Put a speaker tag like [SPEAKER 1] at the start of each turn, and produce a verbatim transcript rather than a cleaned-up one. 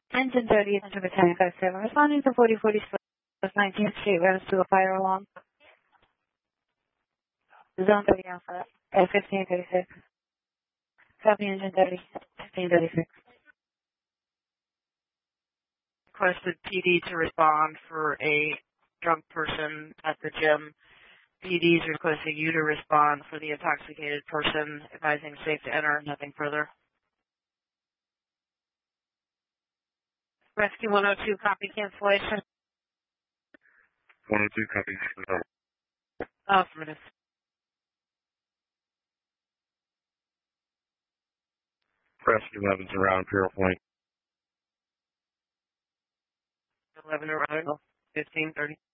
[SPEAKER 1] Engine thirty, Engine Battalion five seven, responding to forty forty nineteenth Street, routes to a fire alarm. Zone thirty Alpha, at fifteen thirty-six. Copy Engine thirty, fifteen thirty-six.
[SPEAKER 2] Requested P D to respond for a drunk person at the gym. P D is requesting you to respond for the intoxicated person, advising safe to enter, nothing further.
[SPEAKER 1] Rescue one oh two, copy cancellation.
[SPEAKER 3] one oh two, copy.
[SPEAKER 2] Affirmative.
[SPEAKER 3] Rescue eleven's around Imperial Point.
[SPEAKER 2] eleven around, fifteen thirty.